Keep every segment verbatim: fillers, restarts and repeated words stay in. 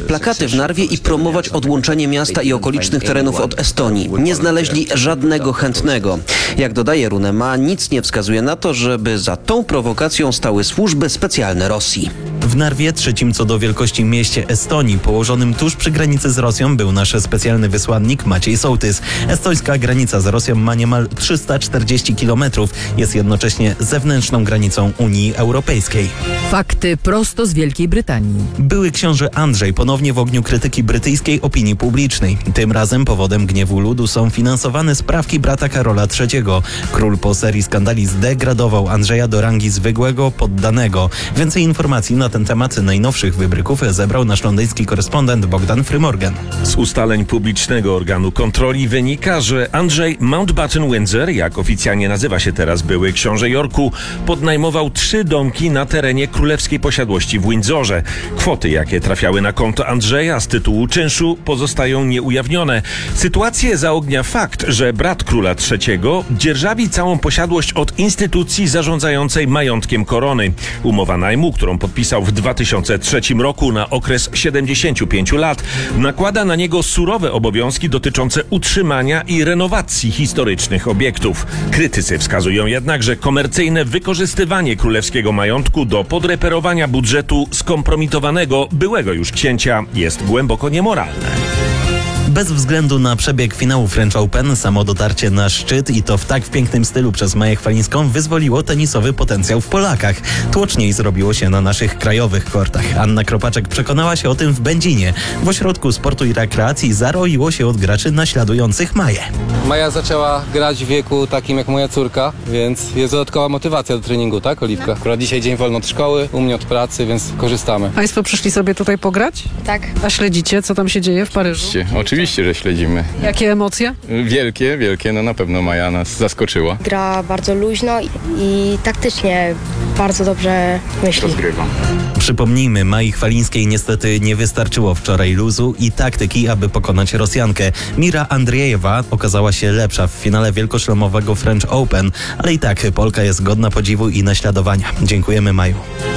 plakaty w Narwie i promować odłączenie miasta i okolicznych terenów od Estonii. Nie znaleźli żadnego chętnego. Jak dodaje Runema, nic nie wskazuje na to, żeby za tą prowokacją stały służby specjalne Rosji. W Narwie, trzecim co do wielkości mieście Estonii, położonym tuż przy granicy z Rosją, był nasz specjalny wysłannik Maciej Sołtys. Estońska granica z Rosją ma niemal trzysta czterdzieści kilometrów. Jest jednocześnie zewnętrzną granicą Unii Europejskiej. Fakty prosto z Wielkiej Brytanii. Były książę Andrzej ponownie w ogniu krytyki brytyjskiej opinii publicznej. Tym razem powodem gniewu ludu są finansowane sprawki brata Karola trzeciego. Król po serii skandali zdegradował Andrzeja do rangi zwykłego poddanego. Więcej informacji na ten temat najnowszych wybryków zebrał nasz londyński korespondent Bogdan Frymorgan. Z ustaleń publicznego organu kontroli wynika, że Andrzej Mountbatten Windsor, jak oficjalnie nazywa się teraz były książę Yorku, podnajmował trzy domki na terenie królewskiej posiadłości w Windsorze. Kwoty, jakie trafiały na konto Andrzeja z tytułu czynszu, pozostają nieujawnione. Sytuację zaognia fakt, że brat króla trzeciego dzierżawi całą posiadłość od instytucji zarządzającej majątkiem korony. Umowa najmu, którą podpisał w dwa tysiące trzecim roku na okres siedemdziesięciu pięciu lat, nakłada na niego surowe obowiązki dotyczące utrzymania i renowacji historycznych obiektów. Krytycy wskazują jednak, że komercyjne wykorzystywanie królewskiego majątku do podreperowania budżetu skompromitowanego byłego już księcia jest głęboko niemoralne. Bez względu na przebieg finału French Open, samo dotarcie na szczyt i to w tak w pięknym stylu przez Maję Chwalińską wyzwoliło tenisowy potencjał w Polakach. Tłoczniej zrobiło się na naszych krajowych kortach. Anna Kropaczek przekonała się o tym w Będzinie. W Ośrodku Sportu i Rekreacji zaroiło się od graczy naśladujących Maję. Maja zaczęła grać w wieku takim jak moja córka, więc jest dodatkowa motywacja do treningu, tak Oliwka? Akurat dzisiaj dzień wolny od szkoły, u mnie od pracy, więc korzystamy. Państwo przyszli sobie tutaj pograć? Tak. A śledzicie, co tam się dzieje w Paryżu? Oczywiście, że śledzimy. Jakie emocje? Wielkie, wielkie, no na pewno Maja nas zaskoczyła. Gra bardzo luźno i, i taktycznie bardzo dobrze myśli. Rozgrywa. Przypomnijmy, Mai Chwalińskiej niestety nie wystarczyło wczoraj luzu i taktyki, aby pokonać Rosjankę. Mira Andriejewa okazała się lepsza w finale wielkoszlemowego French Open, ale i tak Polka jest godna podziwu i naśladowania. Dziękujemy, Maju.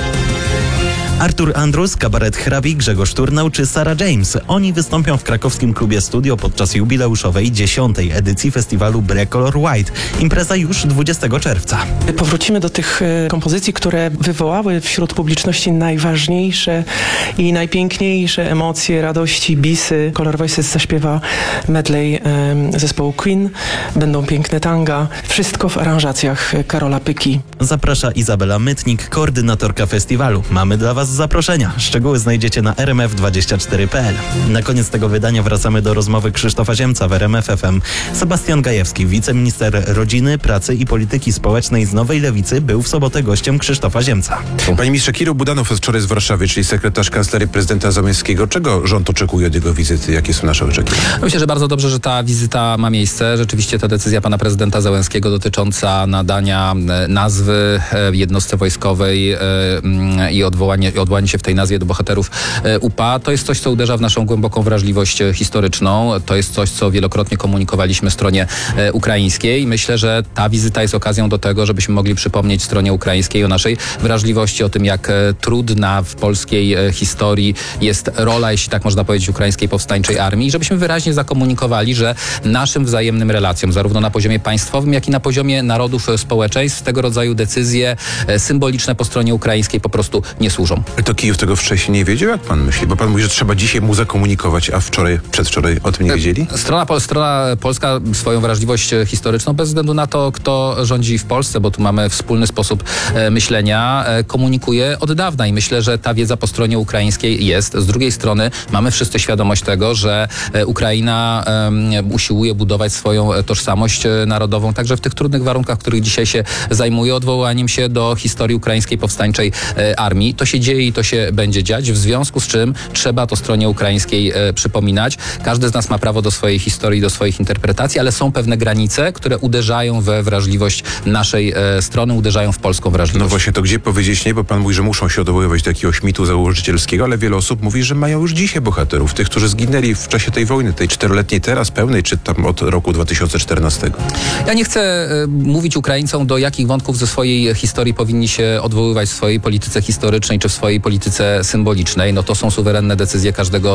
Artur Andrus, Kabaret Hrabi, Grzegorz Turnał czy Sarah James. Oni wystąpią w krakowskim klubie Studio podczas jubileuszowej dziesiątej edycji festiwalu Black Color White. Impreza już dwudziestego czerwca. Powrócimy do tych e, kompozycji, które wywołały wśród publiczności najważniejsze i najpiękniejsze emocje, radości, bisy. Color Voices zaśpiewa medley e, zespołu Queen. Będą piękne tanga. Wszystko w aranżacjach Karola Pyki. Zaprasza Izabela Mytnik, koordynatorka festiwalu. Mamy dla Was zaproszenia. Szczegóły znajdziecie na r m f dwadzieścia cztery kropka p l. Na koniec tego wydania wracamy do rozmowy Krzysztofa Ziemca w R M F F M. Sebastian Gajewski, wiceminister rodziny, pracy i polityki społecznej z Nowej Lewicy, był w sobotę gościem Krzysztofa Ziemca. Panie ministrze, Kirill Budanow jest wczoraj z Warszawy, czyli sekretarz kancelarii prezydenta Załęckiego. Czego rząd oczekuje od jego wizyty? Jakie są nasze oczekiwania? Myślę, że bardzo dobrze, że ta wizyta ma miejsce. Rzeczywiście ta decyzja pana prezydenta Załęckiego dotycząca nadania nazwy jednostce wojskowej i odwołanie, odwołanie się w tej nazwie do bohaterów U P A, to jest coś, co uderza w naszą głęboką wrażliwość historyczną. To jest coś, co wielokrotnie komunikowaliśmy stronie ukraińskiej. Myślę, że ta wizyta jest okazją do tego, żebyśmy mogli przypomnieć stronie ukraińskiej o naszej wrażliwości, o tym, jak trudna w polskiej historii jest rola, jeśli tak można powiedzieć, ukraińskiej powstańczej armii i żebyśmy wyraźnie zakomunikowali, że naszym wzajemnym relacjom, zarówno na poziomie państwowym, jak i na poziomie narodów, społeczeństw, tego rodzaju decyzje symboliczne po stronie ukraińskiej po prostu nie służą. To Kijów tego wcześniej nie wiedział, jak pan myśli? Bo pan mówi, że trzeba dzisiaj mu zakomunikować, a wczoraj, przedwczoraj o tym nie wiedzieli? Strona, strona polska swoją wrażliwość historyczną, bez względu na to, kto rządzi w Polsce, bo tu mamy wspólny sposób e, myślenia, e, komunikuje od dawna i myślę, że ta wiedza po stronie ukraińskiej jest. Z drugiej strony mamy wszyscy świadomość tego, że e, Ukraina e, usiłuje budować swoją tożsamość e, narodową, także w tych trudnych warunkach, w których dzisiaj się zajmuje, odwołaniem się do historii ukraińskiej powstańczej e, armii. To się dzieje i to się będzie dziać, w związku z czym trzeba to stronie ukraińskiej e, przypominać. Każdy z nas ma prawo do swojej historii, do swoich interpretacji, ale są pewne granice, które uderzają we wrażliwość naszej e, strony, uderzają w polską wrażliwość. No właśnie, to gdzie powiedzieć nie, bo pan mówi, że muszą się odwoływać do jakiegoś mitu założycielskiego, ale wiele osób mówi, że mają już dzisiaj bohaterów, tych, którzy zginęli w czasie tej wojny, tej czteroletniej teraz, pełnej, czy tam od roku dwa tysiące czternastego. Ja nie chcę e, mówić Ukraińcom, do jakich wątków ze swojej historii powinni się odwoływać w swojej polityce historycznej, czy w swojej polityce symbolicznej. No to są suwerenne decyzje każdego